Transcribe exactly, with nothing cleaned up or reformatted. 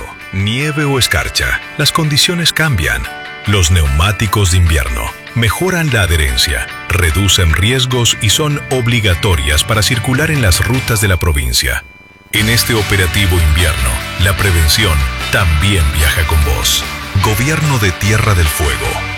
nieve o escarcha, las condiciones cambian. Los neumáticos de invierno mejoran la adherencia, reducen riesgos y son obligatorias para circular en las rutas de la provincia. En este operativo invierno, la prevención también viaja con vos. Gobierno de Tierra del Fuego.